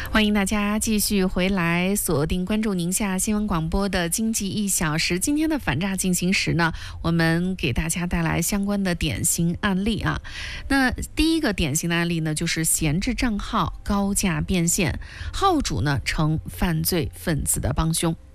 欢迎大家继续回来锁定关注宁夏新闻广播的经济1小时。今天的反诈进行时呢，我们给大家带来相关的典型案例啊。那第一个典型的案例呢，就是闲置账号高价变现，号主呢成犯罪分子的帮凶。